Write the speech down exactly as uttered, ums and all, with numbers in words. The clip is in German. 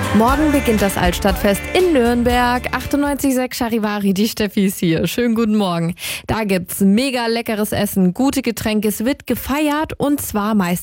Morgen beginnt das Altstadtfest in Nürnberg. achtundneunzig Komma sechs Charivari, die Steffi ist hier. Schönen guten Morgen. Da gibt's mega leckeres Essen, gute Getränke, es wird gefeiert und zwar meist